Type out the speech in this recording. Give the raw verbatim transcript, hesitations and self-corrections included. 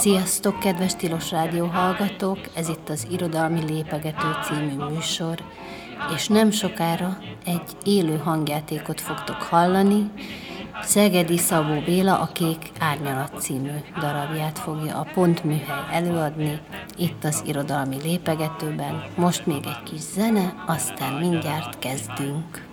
Sziasztok, kedves Tilos Rádió hallgatók! Ez itt az Irodalmi Lépegető című műsor, és nem sokára egy élő hangjátékot fogtok hallani. Szegedi Szabó Béla a Kék Árnyalat című darabját fogja a Pont Műhely előadni, itt az Irodalmi Lépegetőben. Most még egy kis zene, aztán mindjárt kezdünk.